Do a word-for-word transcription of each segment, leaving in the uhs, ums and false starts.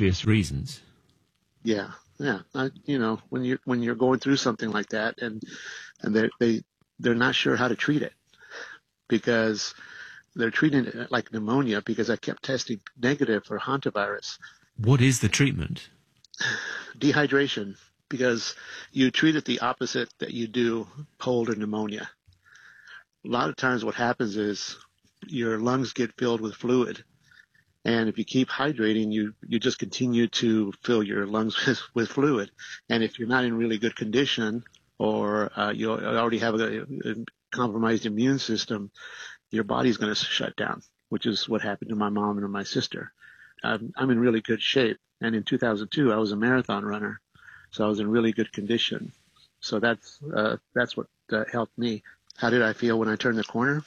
obvious reasons. Yeah, yeah. I, you know, when you're when you're going through something like that, and and they they they're not sure how to treat it because they're treating it like pneumonia because I kept testing negative for hantavirus. What is the treatment? Dehydration, because you treat it the opposite that you do cold or pneumonia. A lot of times what happens is your lungs get filled with fluid. And if you keep hydrating, you, you just continue to fill your lungs with, with fluid. And if you're not in really good condition or uh, you already have a, a compromised immune system, your body's going to shut down, which is what happened to my mom and my sister. I'm, I'm in really good shape. And in two thousand two, I was a marathon runner. So I was in really good condition. So that's, uh, that's what uh, helped me. How did I feel when I turned the corner?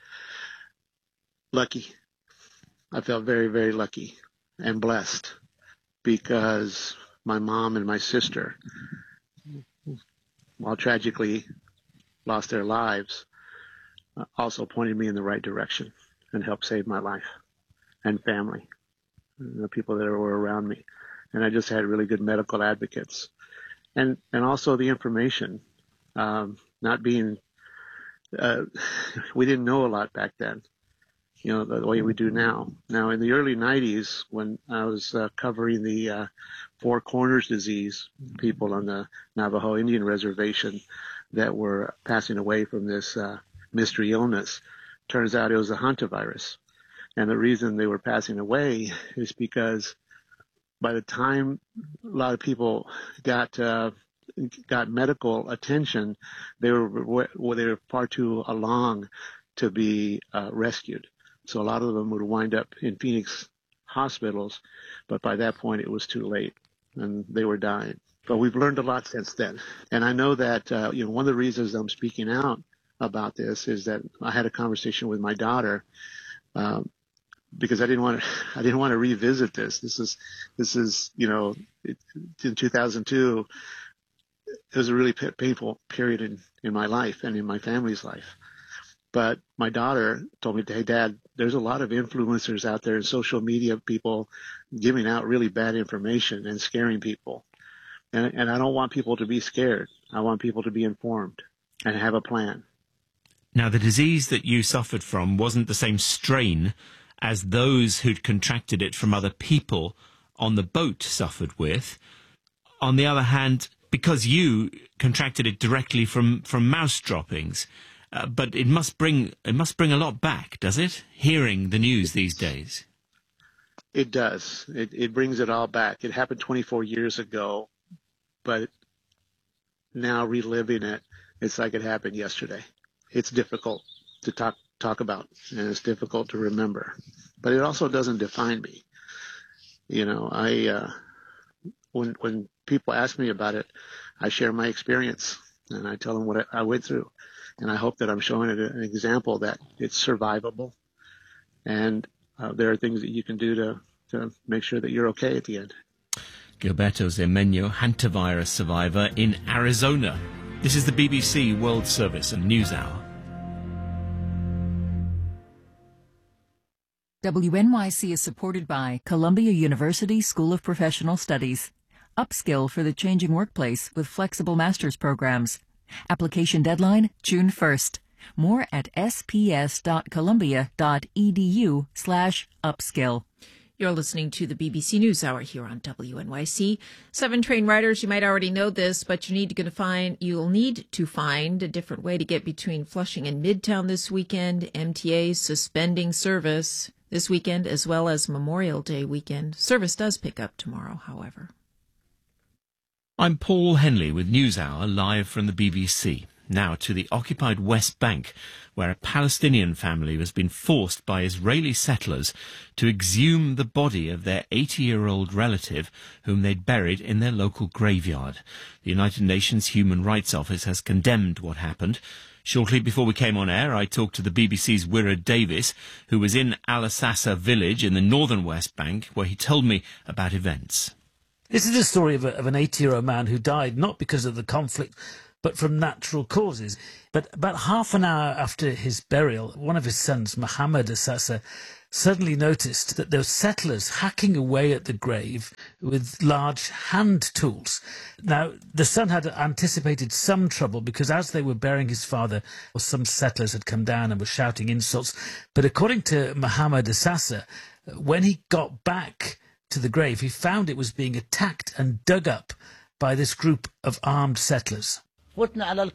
Lucky. I felt very, very lucky and blessed because my mom and my sister, while tragically lost their lives, also pointed me in the right direction and helped save my life and family, the people that were around me. And I just had really good medical advocates. And, and also the information, um, not being, uh, we didn't know a lot back then. You know, the way we do now. Now, in the early nineties, when I was uh, covering the uh, Four Corners disease, people on the Navajo Indian Reservation that were passing away from this uh, mystery illness, turns out it was a hantavirus. And the reason they were passing away is because by the time a lot of people got uh, got medical attention, they were, they were far too along to be uh, rescued. So a lot of them would wind up in Phoenix hospitals, but by that point it was too late and they were dying. But we've learned a lot since then. And I know that, uh, you know, one of the reasons I'm speaking out about this is that I had a conversation with my daughter, um, because I didn't want to, I didn't want to revisit this. This is, this is, you know, it, in two thousand two, it was a really p- painful period in, in my life and in my family's life. But my daughter told me, hey, Dad, there's a lot of influencers out there and social media people giving out really bad information and scaring people. And, and I don't want people to be scared. I want people to be informed and have a plan. Now, the disease that you suffered from wasn't the same strain as those who'd contracted it from other people on the boat suffered with. On the other hand, because you contracted it directly from, from mouse droppings, Uh, but it must bring it must bring a lot back, does it? Hearing the news these days. It does. It, it brings it all back. It happened twenty-four years ago, but now reliving it, it's like it happened yesterday. It's difficult to talk talk about, and it's difficult to remember. But it also doesn't define me. You know, I uh, when when people ask me about it, I share my experience and I tell them what I, I went through. And I hope that I'm showing it an example that it's survivable. And uh, there are things that you can do to, to make sure that you're okay at the end. Gilberto Zemenyo, hantavirus survivor in Arizona. This is the B B C World Service and News Hour. W N Y C is supported by Columbia University School of Professional Studies. Upskill for the changing workplace with flexible master's programs. Application deadline, June first. More at sps.columbia.edu slash upskill. You're listening to the B B C News Hour here on W N Y C. Seven train riders, you might already know this, but you need to find, you'll need to find a different way to get between Flushing and Midtown this weekend. M T A suspending service this weekend as well as Memorial Day weekend. Service does pick up tomorrow, however. I'm Paul Henley with News Hour live from the B B C. Now to the occupied West Bank, where a Palestinian family has been forced by Israeli settlers to exhume the body of their eighty-year-old relative whom they'd buried in their local graveyard. The United Nations Human Rights Office has condemned what happened. Shortly before we came on air, I talked to the B B C's Wirra Davis, who was in Al-Assasa village in the northern West Bank, where he told me about events. This is the story of, a, of an eighty-year-old man who died not because of the conflict, but from natural causes. But about half an hour after his burial, one of his sons, Mohammed Assasa, suddenly noticed that there were settlers hacking away at the grave with large hand tools. Now, the son had anticipated some trouble because as they were burying his father, some settlers had come down and were shouting insults. But according to Mohammed Assasa, when he got back to the grave, he found it was being attacked and dug up by this group of armed settlers. We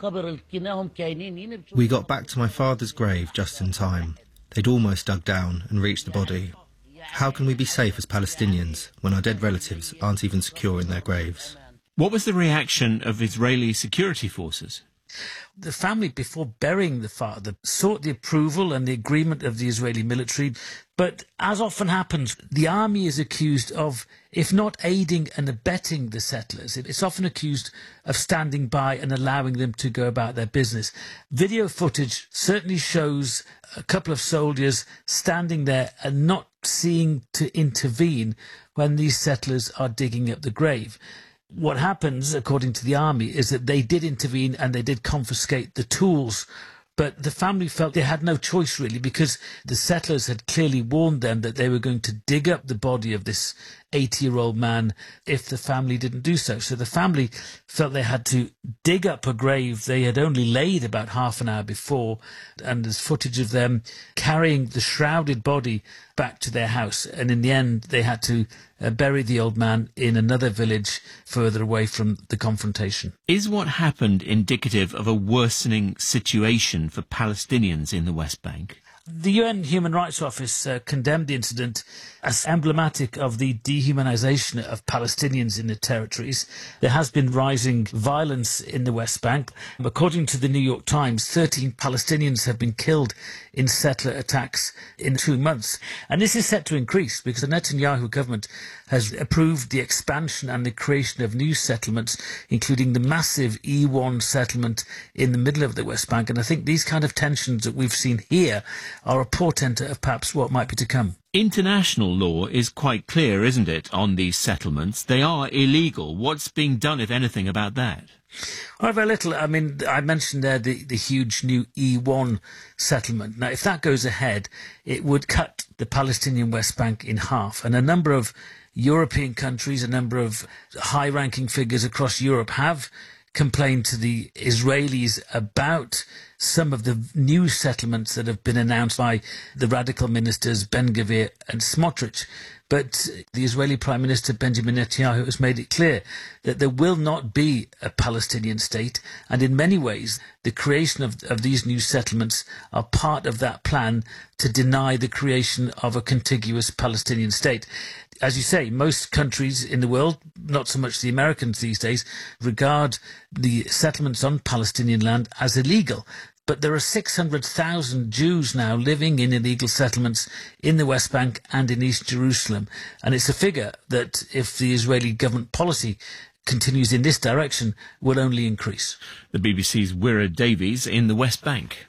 got back to my father's grave just in time. They'd almost dug down and reached the body. How can we be safe as Palestinians when our dead relatives aren't even secure in their graves? What was the reaction of Israeli security forces? The family, before burying the father, sought the approval and the agreement of the Israeli military. But as often happens, the army is accused of, if not aiding and abetting the settlers, it's often accused of standing by and allowing them to go about their business. Video footage certainly shows a couple of soldiers standing there and not seeing to intervene when these settlers are digging up the grave. What happens, according to the army, is that they did intervene and they did confiscate the tools. But the family felt they had no choice, really, because the settlers had clearly warned them that they were going to dig up the body of this eighty-year-old man if the family didn't do so. So the family felt they had to dig up a grave they had only laid about half an hour before, and there's footage of them carrying the shrouded body back to their house. And in the end, they had to uh, bury the old man in another village further away from the confrontation. Is what happened indicative of a worsening situation for Palestinians in the West Bank? The U N Human Rights Office uh, condemned the incident as emblematic of the dehumanization of Palestinians in the territories. There has been rising violence in the West Bank. According to the New York Times, thirteen Palestinians have been killed in settler attacks in two months. And this is set to increase because the Netanyahu government has approved the expansion and the creation of new settlements, including the massive E one settlement in the middle of the West Bank. And I think these kind of tensions that we've seen here are a portent of perhaps what might be to come. International law is quite clear, isn't it, on these settlements? They are illegal. What's being done, if anything, about that? Oh, very little. I mean, I mentioned there the, the huge new E one settlement. Now, if that goes ahead, it would cut the Palestinian West Bank in half. And a number of European countries, a number of high-ranking figures across Europe have complained to the Israelis about some of the new settlements that have been announced by the radical ministers Ben-Gvir and Smotrich. But the Israeli Prime Minister Benjamin Netanyahu has made it clear that there will not be a Palestinian state, and in many ways the creation of, of these new settlements are part of that plan to deny the creation of a contiguous Palestinian state. As you say, most countries in the world, not so much the Americans these days, regard the settlements on Palestinian land as illegal. But there are six hundred thousand Jews now living in illegal settlements in the West Bank and in East Jerusalem. And it's a figure that, if the Israeli government policy continues in this direction, will only increase. The B B C's Wira Davies in the West Bank.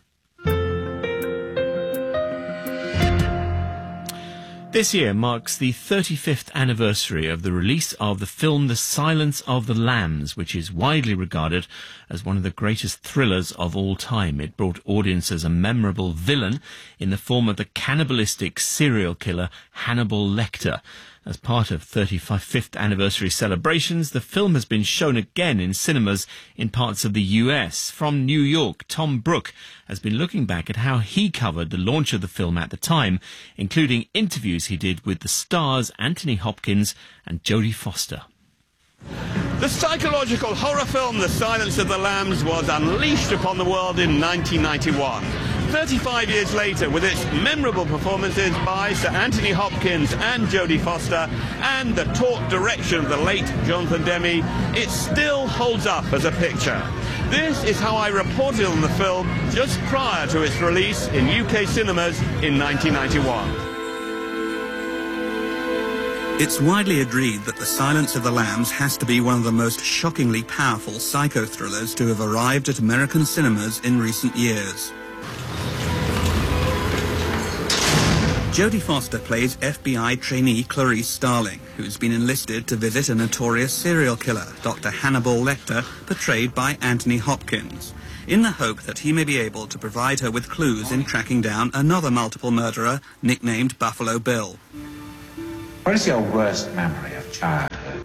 This year marks the thirty-fifth anniversary of the release of the film The Silence of the Lambs, which is widely regarded as one of the greatest thrillers of all time. It brought audiences a memorable villain in the form of the cannibalistic serial killer Hannibal Lecter. As part of thirty-fifth anniversary celebrations, the film has been shown again in cinemas in parts of the U S. From New York, Tom Brooke has been looking back at how he covered the launch of the film at the time, including interviews he did with the stars Anthony Hopkins and Jodie Foster. The psychological horror film The Silence of the Lambs was unleashed upon the world in nineteen ninety-one. thirty-five years later, with its memorable performances by Sir Anthony Hopkins and Jodie Foster and the taut direction of the late Jonathan Demme, it still holds up as a picture. This is how I reported on the film just prior to its release in U K cinemas in nineteen ninety-one. It's widely agreed that The Silence of the Lambs has to be one of the most shockingly powerful psycho-thrillers to have arrived at American cinemas in recent years. Jodie Foster plays F B I trainee Clarice Starling, who's been enlisted to visit a notorious serial killer, Doctor Hannibal Lecter, portrayed by Anthony Hopkins, in the hope that he may be able to provide her with clues in tracking down another multiple murderer nicknamed Buffalo Bill. What is your worst memory of childhood?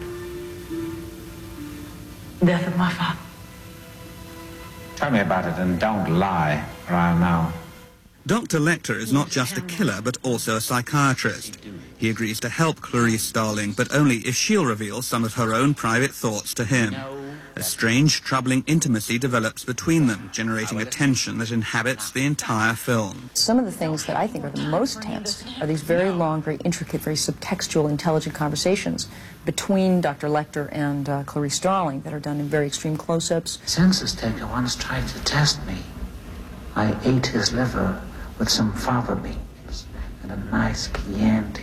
Death of my father. Tell me about it and don't lie, or I'll know. Doctor Lecter is not just a killer, but also a psychiatrist. He agrees to help Clarice Starling, but only if she'll reveal some of her own private thoughts to him. A strange, troubling intimacy develops between them, generating a tension that inhabits the entire film. Some of the things that I think are the most tense are these very long, very intricate, very subtextual, intelligent conversations between Doctor Lecter and uh, Clarice Starling that are done in very extreme close-ups. Census taker once tried to test me. I ate his liver with some fava beans and a nice Chianti.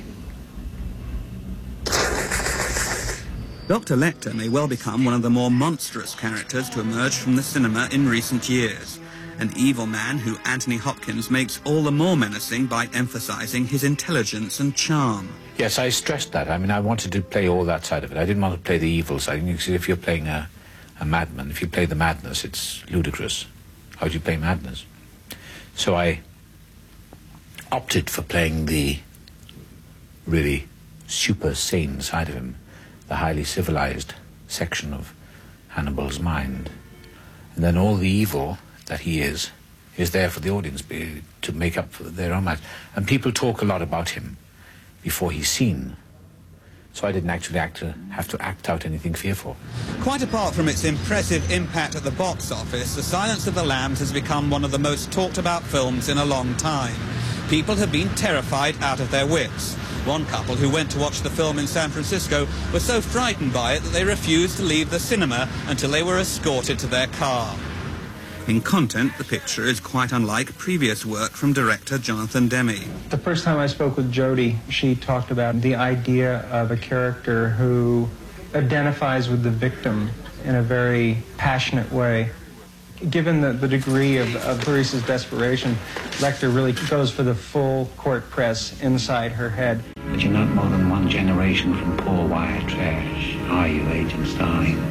Doctor Lecter may well become one of the more monstrous characters to emerge from the cinema in recent years. An evil man who Anthony Hopkins makes all the more menacing by emphasizing his intelligence and charm. Yes, I stressed that. I mean, I wanted to play all that side of it. I didn't want to play the evil side. You see, if you're playing a, a madman, if you play the madness, it's ludicrous. How do you play madness? So I opted for playing the really super sane side of him, the highly civilized section of Hannibal's mind. And then all the evil that he is, is there for the audience to make up for their own minds. And people talk a lot about him before he's seen. So I didn't actually act to, have to act out anything fearful. Quite apart from its impressive impact at the box office, The Silence of the Lambs has become one of the most talked about films in a long time. People have been terrified out of their wits. One couple who went to watch the film in San Francisco were so frightened by it that they refused to leave the cinema until they were escorted to their car. In content, the picture is quite unlike previous work from director Jonathan Demme. The first time I spoke with Jodie, she talked about the idea of a character who identifies with the victim in a very passionate way. Given the, the degree of, of Clarice's desperation, Lecter really goes for the full court press inside her head. But you're not more than one generation from poor wire trash, are you, Agent Starling?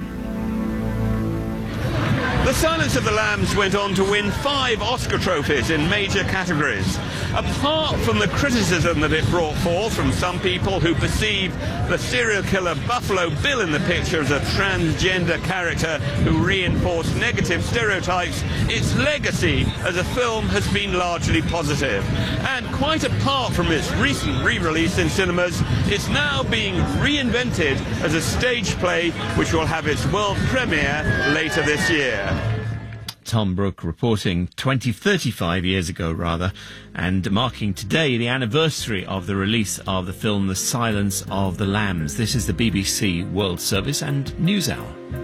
The Silence of the Lambs went on to win five Oscar trophies in major categories. Apart from the criticism that it brought forth from some people who perceive the serial killer Buffalo Bill in the picture as a transgender character who reinforced negative stereotypes, its legacy as a film has been largely positive. And quite apart from its recent re-release in cinemas, it's now being reinvented as a stage play which will have its world premiere later this year. Tom Brooke reporting twenty, thirty-five years ago, rather, and marking today the anniversary of the release of the film The Silence of the Lambs. This is the B B C World Service and News Hour.